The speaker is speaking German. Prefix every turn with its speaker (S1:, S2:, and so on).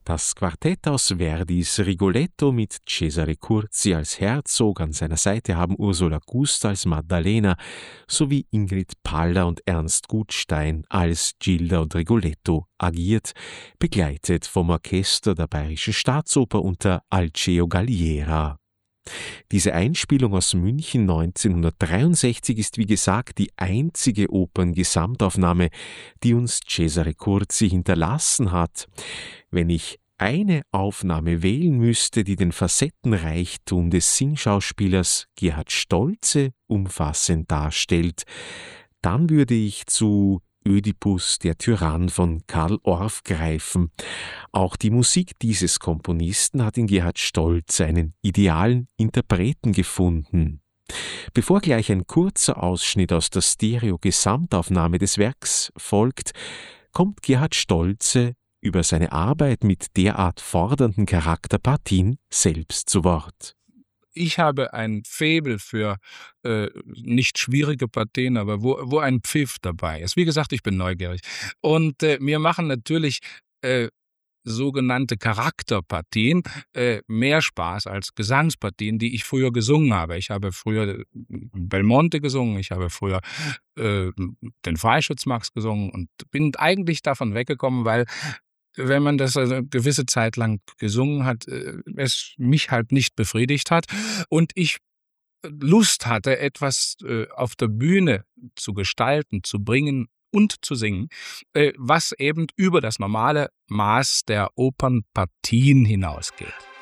S1: Das Quartett aus Verdis Rigoletto mit Cesare Curzi als Herzog, an seiner Seite haben Ursula Gust als Maddalena sowie Ingrid Paller und Ernst Gutstein als Gilda und Rigoletto agiert, begleitet vom Orchester der Bayerischen Staatsoper unter Alceo Galliera. Diese Einspielung aus München 1963 ist wie gesagt die einzige Operngesamtaufnahme, die uns Cesare Curzi hinterlassen hat. Wenn ich eine Aufnahme wählen müsste, die den Facettenreichtum des Singschauspielers Gerhard Stolze umfassend darstellt, dann würde ich zu Ödipus, der Tyrann von Karl Orff greifen. Auch die Musik dieses Komponisten hat in Gerhard Stolze einen idealen Interpreten gefunden. Bevor gleich ein kurzer Ausschnitt aus der Stereo-Gesamtaufnahme des Werks folgt, kommt Gerhard Stolze über seine Arbeit mit derart fordernden Charakterpartien selbst zu Wort.
S2: Ich habe ein Faible für nicht schwierige Partien, aber wo ein Pfiff dabei ist. Wie gesagt, ich bin neugierig. Und mir machen natürlich sogenannte Charakterpartien mehr Spaß als Gesangspartien, die ich früher gesungen habe. Ich habe früher Belmonte gesungen, ich habe früher den Freischütz-Max gesungen und bin eigentlich davon weggekommen, weil wenn man das eine gewisse Zeit lang gesungen hat, es mich halt nicht befriedigt hat und ich Lust hatte, etwas auf der Bühne zu gestalten, zu bringen und zu singen, was eben über das normale Maß der Opernpartien hinausgeht.